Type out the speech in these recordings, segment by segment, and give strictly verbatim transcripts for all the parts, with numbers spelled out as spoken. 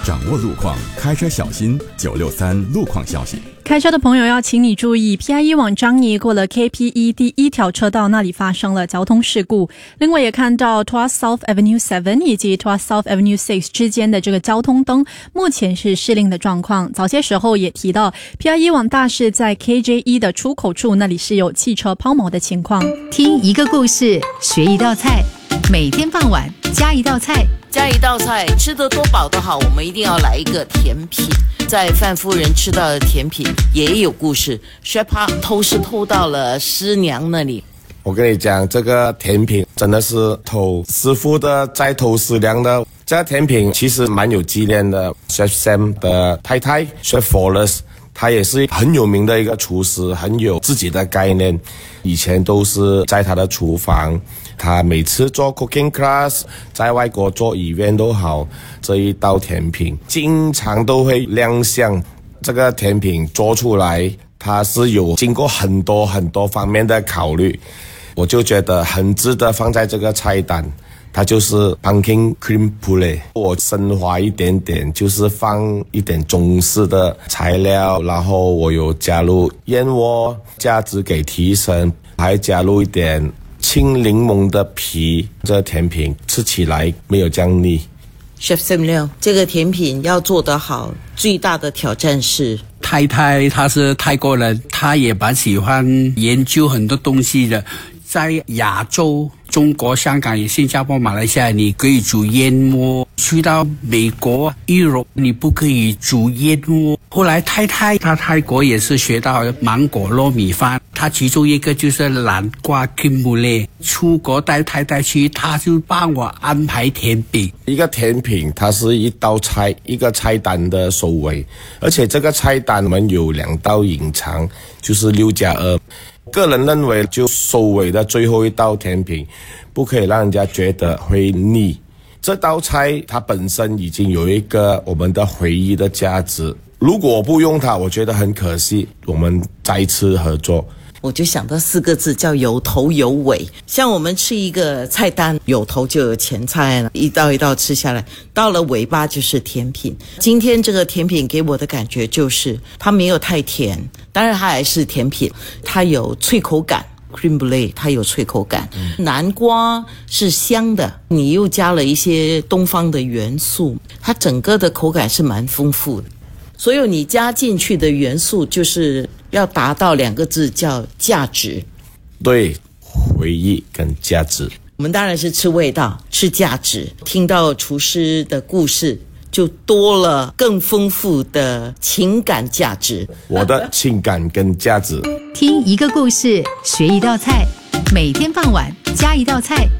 掌握路况，开车小心。九六三路况消息。 开车的朋友要请你注意 P I E 往樟宜过了 K P E 第一条车道那里发生了交通事故。另外也看到 Tuas South Avenue 七 以及 Tuas South Avenue 六之间的这个交通灯目前是失灵的状况。早些时候也提到 P I E 往大市在 K J E 的出口处那里是有汽车抛锚的情况。 听一个故事，学一道菜，每天傍晚加一道菜， 加一道菜，吃得多饱都好，我们一定要来一个甜品。在范夫人吃到的甜品也有故事，薛帕偷是偷到了师娘那里。 我跟你讲，这个甜品真的是偷师傅的再偷师娘的。这个甜品其实蛮有纪念的， Chef Sam 的太太 Chef Forrest， 他也是很有名的一个厨师，很有自己的概念。以前都是在他的厨房，他每次做 cooking class， 在外国做event都好，这一道甜品经常都会亮相。这个甜品做出来，它是有经过很多很多方面的考虑，我就觉得很值得放在这个菜单。它就是 pumpkin cream pulley， 我升华一点点，就是放一点中式的材料，然后我有加入燕窝，价值给提升，还加入一点青柠檬的皮，这个甜品吃起来没有这样腻。 Chef Samuel， 这个甜品要做得好，最大的挑战是太太她是泰国人，她也蛮喜欢研究很多东西的。在亚洲，中国、香港、新加坡、马来西亚，你可以煮燕窝；去到美国、Europe， 你不可以煮燕窝。后来太太她泰国也是学到芒果糯米饭，她其中一个就是南瓜 kimule。出国带太太去，她就帮我安排甜品。 一个甜品它是一道菜，一个菜单的收尾，而且这个菜单我们有两道隐藏，就是六加二。个人认为就收尾的最后一道甜品不可以让人家觉得会腻，这道菜它本身已经有一个我们的回忆的价值，如果不用它我觉得很可惜。我们再次合作， 我就想到四个字叫有头有尾。像我们吃一个菜单，有头就有前菜了，一道一道吃下来，到了尾巴就是甜品。今天这个甜品给我的感觉就是它没有太甜，当然它还是甜品，它有脆口感， crème brûlée 它有脆口感、嗯、南瓜是香的，你又加了一些东方的元素，它整个的口感是蛮丰富的。所有你加进去的元素就是要达到两个字，叫价值。 对，回忆跟价值。 我们当然是吃味道，吃价值。听到厨师的故事，就多了更丰富的情感价值。 我的情感跟价值。 听一个故事，学一道菜，每天傍晚加一道菜。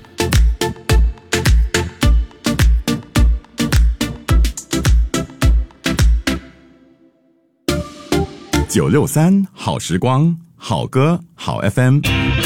九六三好时光，好歌好 F M。